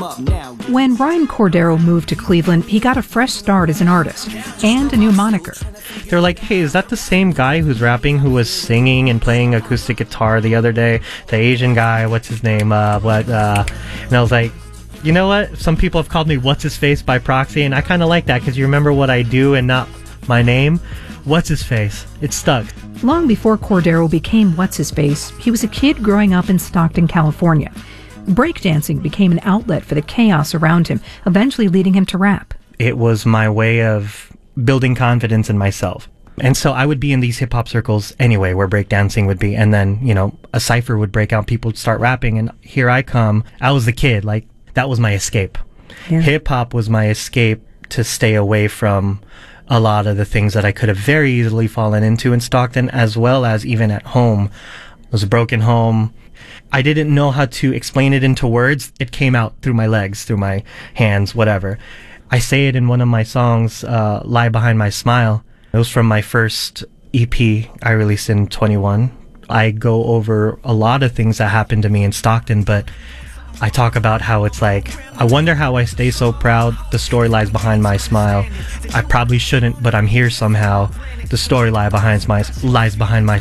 When Ryan Cordero moved to Cleveland, he got a fresh start as an artist and a new moniker. They're like, hey, is that the same guy who's rapping who was singing and playing acoustic guitar the other day? The Asian guy, what's his name? And I was like, you know what? Some people have called me What's His Face by proxy, and I kind of like that because you remember what I do and not my name. What's His Face? It stuck. Long before Cordero became What's His Face, he was a kid growing up in Stockton, California. Breakdancing became an outlet for the chaos around him, eventually leading him to rap. It was my way of building confidence in myself. And so I would be in these hip-hop circles anyway, where breakdancing would be, and then, you know, a cypher would break out, people would start rapping, and here I come. I was the kid, like, that was my escape. Yeah. Hip-hop was my escape to stay away from a lot of the things that I could have very easily fallen into in Stockton, as well as even at home. It was a broken home. I didn't know how to explain it into words. It came out through my legs, through my hands, whatever. I say it in one of my songs, Lie Behind My Smile. It was from my first EP I released in 21. I go over a lot of things that happened to me in Stockton, but I talk about how it's like, I wonder how I stay so proud. The story lies behind my smile. I probably shouldn't, but I'm here somehow. The story lies behind my